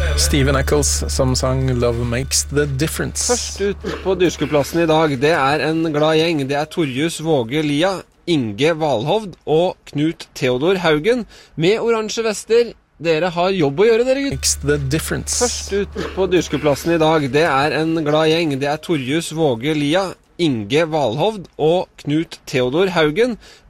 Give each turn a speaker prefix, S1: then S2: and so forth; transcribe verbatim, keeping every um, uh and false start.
S1: Steven Eccles som sang Love Makes the Difference.
S2: Først ut på Dyrskuplassen i dag, det er en glad gjeng. Det er Torjus Våge Lia, Inge Valhovd og Knut Theodor Haugen med oransje vester. Dere har jobb å gjøre, dere gutt.
S1: Makes the Difference.
S2: Først ut på Dyrskuplassen i dag, det er en glad gjeng. Det er Torjus Våge Lia, Inge Valhovd og Knut Theodor Haugen